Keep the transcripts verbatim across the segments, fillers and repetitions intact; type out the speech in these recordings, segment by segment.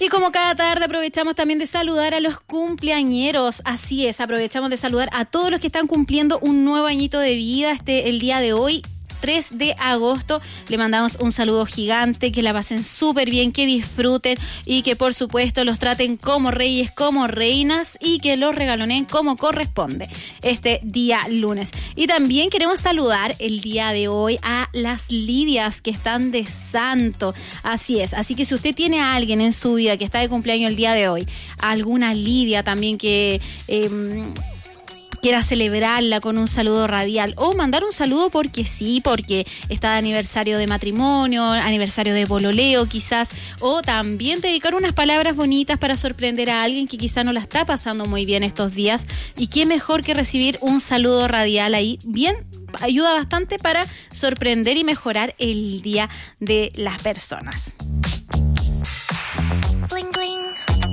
Y como cada tarde aprovechamos también de saludar a los cumpleañeros. Así es, aprovechamos de saludar a todos los que están cumpliendo un nuevo añito de vida este el día de hoy. tres de agosto, le mandamos un saludo gigante, que la pasen súper bien, que disfruten y que por supuesto los traten como reyes, como reinas y que los regaloneen como corresponde este día lunes. Y también queremos saludar el día de hoy a las Lidias que están de santo, así es, así que si usted tiene a alguien en su vida que está de cumpleaños el día de hoy, alguna Lidia también que... Eh, quiera celebrarla con un saludo radial o mandar un saludo porque sí, porque está de aniversario de matrimonio, aniversario de pololeo quizás, o también dedicar unas palabras bonitas para sorprender a alguien que quizás no la está pasando muy bien estos días, y qué mejor que recibir un saludo radial ahí, bien, ayuda bastante para sorprender y mejorar el día de las personas. Bling, bling.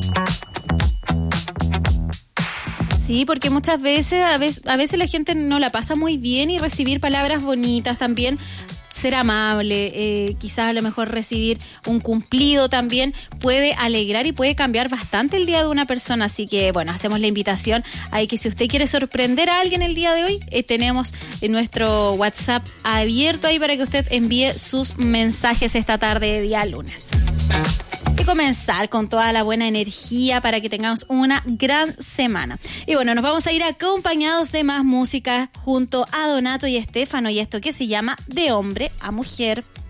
Sí, porque muchas veces a, veces, a veces la gente no la pasa muy bien y recibir palabras bonitas también, ser amable, eh, quizás a lo mejor recibir un cumplido también puede alegrar y puede cambiar bastante el día de una persona. Así que, bueno, hacemos la invitación a que si usted quiere sorprender a alguien el día de hoy, eh, tenemos nuestro WhatsApp abierto ahí para que usted envíe sus mensajes esta tarde de día lunes. Y comenzar con toda la buena energía para que tengamos una gran semana. Y bueno, nos vamos a ir acompañados de más música junto a Donato y Estefano, y esto que se llama De Hombre a Mujer.